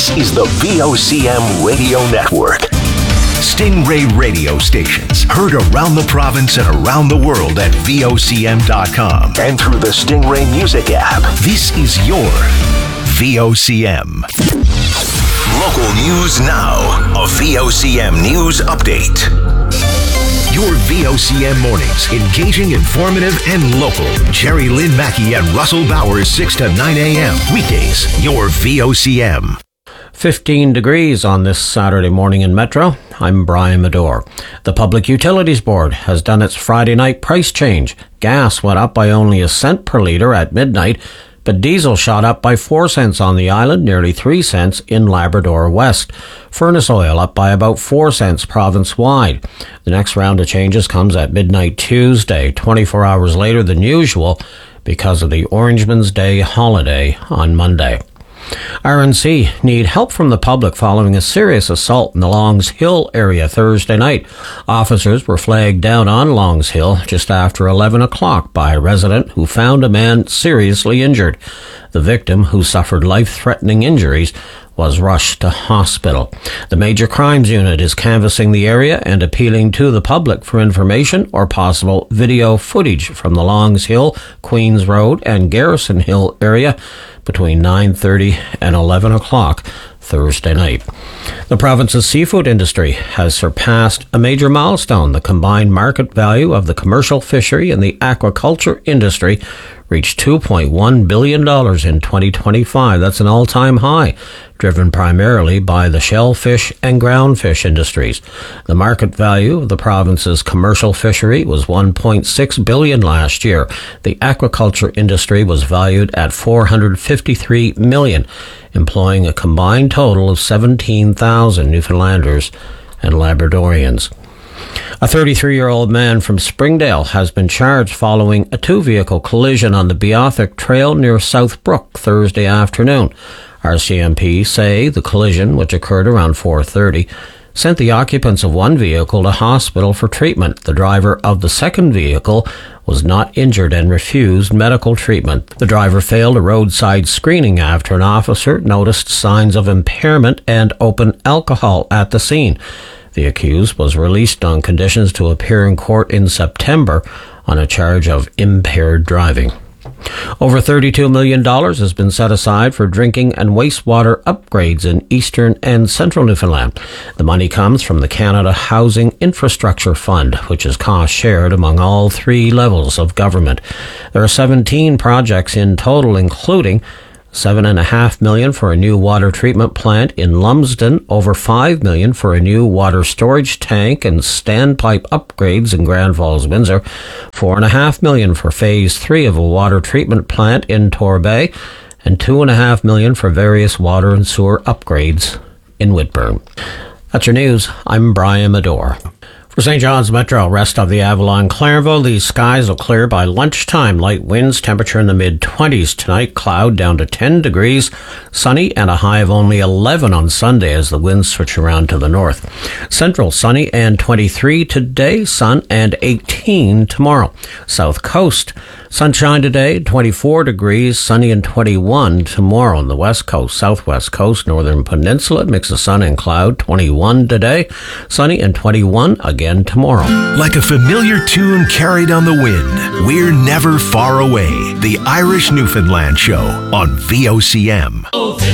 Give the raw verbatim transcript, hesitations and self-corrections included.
This is the V O C M Radio Network. Stingray radio stations heard around the province and around the world at V O C M dot com and through the Stingray Music app. This is your V O C M. Local news now. A V O C M news update. Your V O C M mornings, engaging, informative, and local. Jerry Lynn Mackey and Russell Bowers, six to nine a.m. Weekdays, your V O C M. fifteen degrees on this Saturday morning in Metro. I'm Brian Medore. The Public Utilities Board has done its Friday night price change. Gas went up by only a cent per litre at midnight, but diesel shot up by four cents on the island, nearly three cents in Labrador West. Furnace oil up by about four cents province-wide. The next round of changes comes at midnight Tuesday, twenty-four hours later than usual, because of the Orangeman's Day holiday on Monday. R N C need help from the public following a serious assault in the Longs Hill area Thursday night. Officers were flagged down on Longs Hill just after eleven o'clock by a resident who found a man seriously injured. The victim, who suffered life-threatening injuries, was rushed to hospital. The Major Crimes Unit is canvassing the area and appealing to the public for information or possible video footage from the Longs Hill, Queens Road and Garrison Hill area between nine thirty and eleven o'clock Thursday night. The province's seafood industry has surpassed a major milestone. The combined market value of the commercial fishery and the aquaculture industry reached two point one billion dollars in twenty twenty-five. That's an all-time high, driven primarily by the shellfish and groundfish industries. The market value of the province's commercial fishery was one point six billion dollars last year. The aquaculture industry was valued at four hundred fifty-three million dollars, employing a combined total of seventeen thousand Newfoundlanders and Labradorians. A thirty-three-year-old man from Springdale has been charged following a two-vehicle collision on the Beothic Trail near South Brook Thursday afternoon. R C M P say the collision, which occurred around four thirty, sent the occupants of one vehicle to hospital for treatment. The driver of the second vehicle was not injured and refused medical treatment. The driver failed a roadside screening after an officer noticed signs of impairment and open alcohol at the scene. The accused was released on conditions to appear in court in September on a charge of impaired driving. Over thirty-two million dollars has been set aside for drinking and wastewater upgrades in eastern and central Newfoundland. The money comes from the Canada Housing Infrastructure Fund, which is cost-shared among all three levels of government. There are seventeen projects in total, including Seven and a half million for a new water treatment plant in Lumsden, over five million for a new water storage tank and standpipe upgrades in Grand Falls, Windsor, four and a half million for phase three of a water treatment plant in Torbay, and two and a half million for various water and sewer upgrades in Whitburn. That's your news. I'm Brian Medore. For Saint John's Metro, rest of the Avalon Clairvaux, these skies will clear by lunchtime. Light winds, temperature in the mid-twenties tonight, cloud down to ten degrees, sunny and a high of only eleven on Sunday as the winds switch around to the north. Central, sunny and twenty-three today, sun and eighteen tomorrow. South Coast, sunshine today, twenty-four degrees, sunny and twenty-one tomorrow. On the west coast, southwest coast, northern peninsula, mix of sun and cloud, twenty-one today, sunny and twenty-one again tomorrow. Like a familiar tune carried on the wind, we're never far away. The Irish Newfoundland Show on V O C M.